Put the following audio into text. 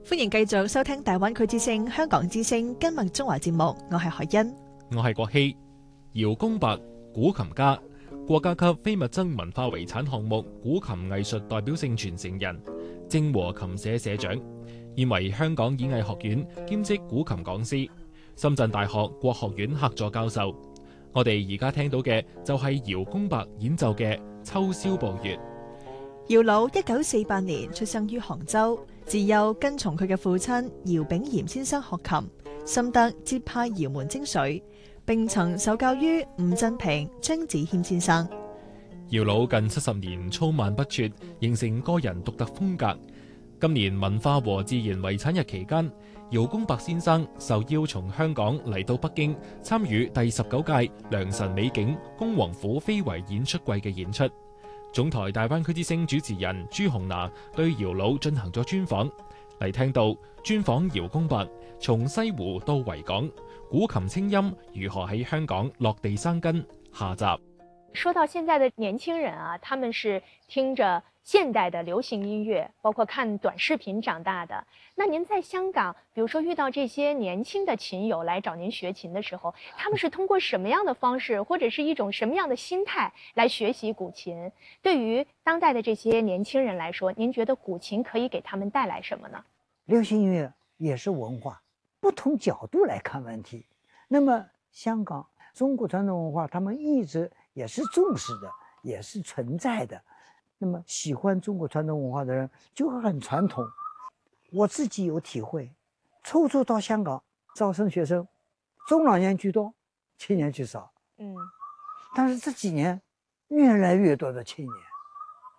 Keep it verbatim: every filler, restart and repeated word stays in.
歡迎繼續收聽大灣區之聲香港之聲今日中華節目，我係海欣， 我係郭希。姚公伯，古琴家，國家級非物質文化遺產項目古琴藝術代表性傳承人，正和琴社社長，現為香港演藝學院兼職古琴講師，深圳大學國學院客座教授。我哋而家聽到嘅就係姚公伯演奏嘅《秋宵步月》。 姚老一九四八年出生於杭州，自幼跟從佢嘅父親姚炳炎先生學琴，深得接派姚門精髓，並曾受教於吳振平、張子謙先生。 姚老近七十年操漫不絕，形成個人獨特風格。今年文化和自然遺產日期間，姚公伯先生受邀從香港嚟到北京參與第十九屆良辰美景恭王府非遺演出季嘅演出。總台大灣區之聲主持人朱紅娜對姚老進行咗專訪，嚟聽到專訪姚公伯從西湖到維港，古琴清音如何喺香港落地生根。下集說到現在的年輕人啊，他們是聽着現代的流行音樂，包括看短視頻長大的。那您在香港，比如說遇到這些年輕的琴友來找您學琴的時候，他們是通過什麼樣的方式，或者是一種什麼樣的心態來學習古琴？對於當代的這些年輕人來說，您覺得古琴可以給他們帶來什麼呢？ 流行音樂也是文化，不同角度來看問題。那麼香港中國傳統文化，他們一直也是重視的，也是存在的。那麼喜歡中國傳統文化的人就很傳統。我自己有體會，初初到香港招生學生，中老年居多，青年居少。 嗯， 但是這幾年越來越多的青年，